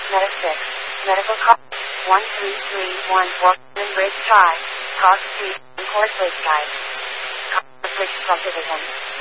Meta 6, medical call 1331 Walkman Bridge Drive, Cox Street, Port Lake Drive, Cox Bridge Subdivision.